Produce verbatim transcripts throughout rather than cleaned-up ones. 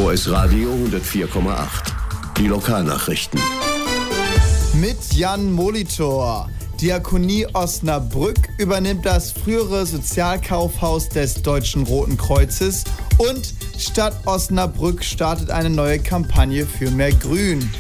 S Radio hundertvier Komma acht. Die Lokalnachrichten. Mit Jan Molitor. Diakonie Osnabrück übernimmt das frühere Sozialkaufhaus des Deutschen Roten Kreuzes und Stadt Osnabrück startet eine neue Kampagne für mehr Grün.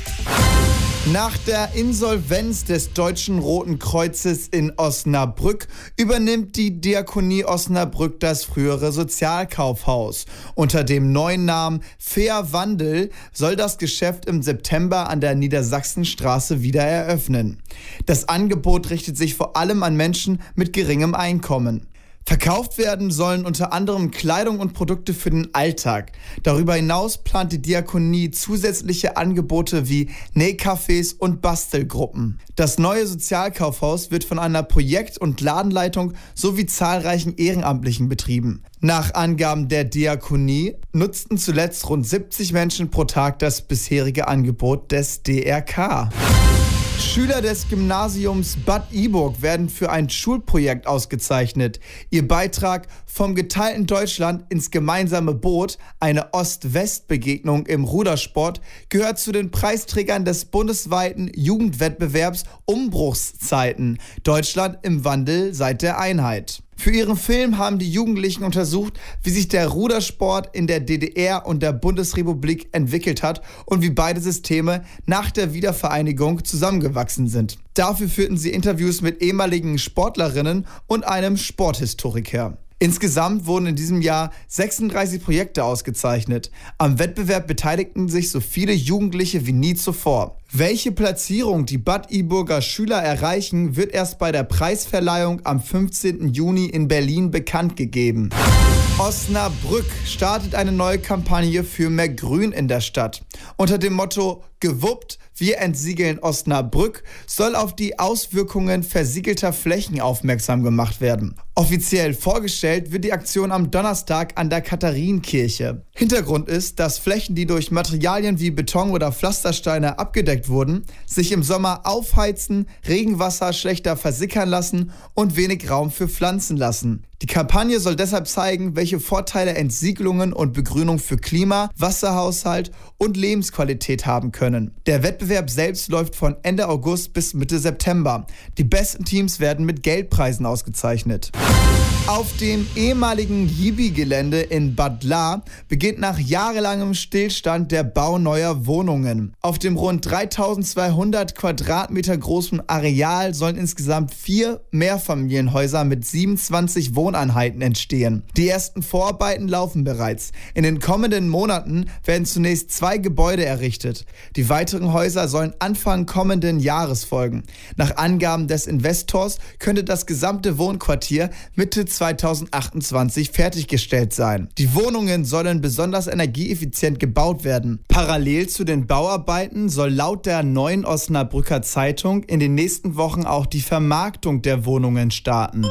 Nach der Insolvenz des Deutschen Roten Kreuzes in Osnabrück übernimmt die Diakonie Osnabrück das frühere Sozialkaufhaus. Unter dem neuen Namen Fair Wandel soll das Geschäft im September an der Niedersachsenstraße wieder eröffnen. Das Angebot richtet sich vor allem an Menschen mit geringem Einkommen. Verkauft werden sollen unter anderem Kleidung und Produkte für den Alltag. Darüber hinaus plant die Diakonie zusätzliche Angebote wie Nähcafés und Bastelgruppen. Das neue Sozialkaufhaus wird von einer Projekt- und Ladenleitung sowie zahlreichen Ehrenamtlichen betrieben. Nach Angaben der Diakonie nutzten zuletzt rund siebzig Menschen pro Tag das bisherige Angebot des D R K. Schüler des Gymnasiums Bad Iburg werden für ein Schulprojekt ausgezeichnet. Ihr Beitrag vom geteilten Deutschland ins gemeinsame Boot, eine Ost-West-Begegnung im Rudersport, gehört zu den Preisträgern des bundesweiten Jugendwettbewerbs Umbruchszeiten. Deutschland im Wandel seit der Einheit. Für ihren Film haben die Jugendlichen untersucht, wie sich der Rudersport in der D D R und der Bundesrepublik entwickelt hat und wie beide Systeme nach der Wiedervereinigung zusammengewachsen sind. Dafür führten sie Interviews mit ehemaligen Sportlerinnen und einem Sporthistoriker. Insgesamt wurden in diesem Jahr sechsunddreißig Projekte ausgezeichnet. Am Wettbewerb beteiligten sich so viele Jugendliche wie nie zuvor. Welche Platzierung die Bad Iburger Schüler erreichen, wird erst bei der Preisverleihung am fünfzehnten Juni in Berlin bekannt gegeben. Osnabrück startet eine neue Kampagne für mehr Grün in der Stadt. Unter dem Motto „Gewuppt, wir entsiegeln Osnabrück“ soll auf die Auswirkungen versiegelter Flächen aufmerksam gemacht werden. Offiziell vorgestellt wird die Aktion am Donnerstag an der Katharinenkirche. Hintergrund ist, dass Flächen, die durch Materialien wie Beton oder Pflastersteine abgedeckt wurden, sich im Sommer aufheizen, Regenwasser schlechter versickern lassen und wenig Raum für Pflanzen lassen. Die Kampagne soll deshalb zeigen, welche Vorteile Entsiegelungen und Begrünung für Klima, Wasserhaushalt und Lebensqualität haben können. Der Wettbewerb selbst läuft von Ende August bis Mitte September. Die besten Teams werden mit Geldpreisen ausgezeichnet. Auf dem ehemaligen Jibi-Gelände in Bad Lahr beginnt nach jahrelangem Stillstand der Bau neuer Wohnungen. Auf dem rund dreitausendzweihundert Quadratmeter großen Areal sollen insgesamt vier Mehrfamilienhäuser mit siebenundzwanzig Wohneinheiten entstehen. Die ersten Vorarbeiten laufen bereits. In den kommenden Monaten werden zunächst zwei Gebäude errichtet. Die weiteren Häuser sollen Anfang kommenden Jahres folgen. Nach Angaben des Investors könnte das gesamte Wohnquartier Mitte zweitausendachtundzwanzig fertiggestellt sein. Die Wohnungen sollen besonders energieeffizient gebaut werden. Parallel zu den Bauarbeiten soll laut der Neuen Osnabrücker Zeitung in den nächsten Wochen auch die Vermarktung der Wohnungen starten.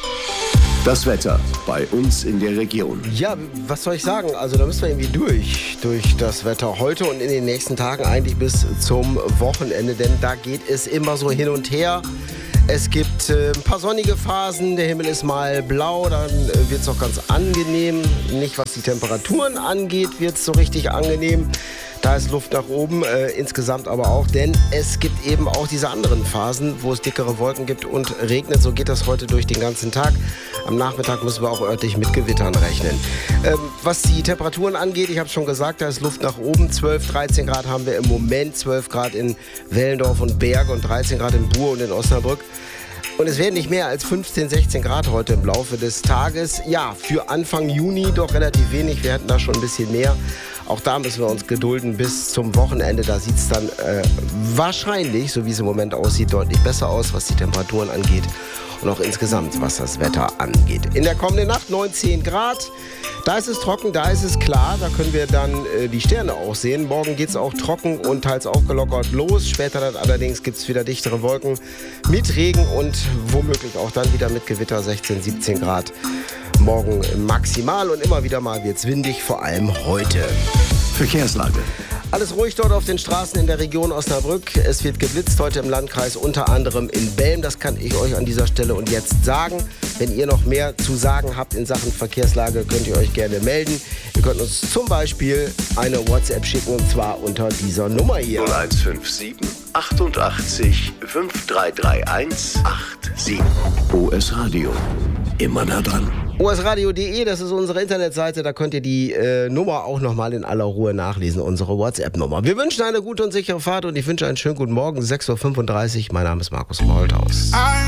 Das Wetter bei uns in der Region. Ja, was soll ich sagen? Also da müssen wir irgendwie durch, durch das Wetter heute und in den nächsten Tagen eigentlich bis zum Wochenende, denn da geht es immer so hin und her. Es gibt äh, ein paar sonnige Phasen, der Himmel ist mal blau, dann äh, wird es auch ganz angenehm. Nicht was die Temperaturen angeht, wird es so richtig angenehm. Da ist Luft nach oben, äh, insgesamt aber auch, denn es gibt eben auch diese anderen Phasen, wo es dickere Wolken gibt und regnet. So geht das heute durch den ganzen Tag. Am Nachmittag müssen wir auch örtlich mit Gewittern rechnen. Ähm, was die Temperaturen angeht, ich habe schon gesagt, da ist Luft nach oben. zwölf, dreizehn Grad haben wir im Moment, zwölf Grad in Wellendorf und Berg und dreizehn Grad in Buhr und in Osnabrück. Und es werden nicht mehr als fünfzehn, sechzehn Grad heute im Laufe des Tages. Ja, für Anfang Juni doch relativ wenig. Wir hätten da schon ein bisschen mehr. Auch da müssen wir uns gedulden bis zum Wochenende. Da sieht es dann äh, wahrscheinlich, so wie es im Moment aussieht, deutlich besser aus, was die Temperaturen angeht. Und auch insgesamt, was das Wetter angeht. In der kommenden Nacht neunzehn Grad. Da ist es trocken, da ist es klar. Da können wir dann äh, die Sterne auch sehen. Morgen geht es auch trocken und teils aufgelockert los. Später dann allerdings gibt es wieder dichtere Wolken mit Regen und womöglich auch dann wieder mit Gewitter, sechzehn, siebzehn Grad. Morgen maximal und immer wieder mal wird es windig, vor allem heute. Verkehrslage. Alles ruhig dort auf den Straßen in der Region Osnabrück. Es wird geblitzt heute im Landkreis, unter anderem in Belm. Das kann ich euch an dieser Stelle und jetzt sagen. Wenn ihr noch mehr zu sagen habt in Sachen Verkehrslage, könnt ihr euch gerne melden. Ihr könnt uns zum Beispiel eine WhatsApp schicken und zwar unter dieser Nummer hier. null eins fünf sieben achtundachtzig fünf drei drei eins acht sieben. O S Radio. Immer nah dran. O S radio punkt de, das ist unsere Internetseite. Da könnt ihr die äh, Nummer auch nochmal in aller Ruhe nachlesen, unsere WhatsApp-Nummer. Wir wünschen eine gute und sichere Fahrt und ich wünsche einen schönen guten Morgen, sechs Uhr fünfunddreißig. Mein Name ist Markus Maulthaus.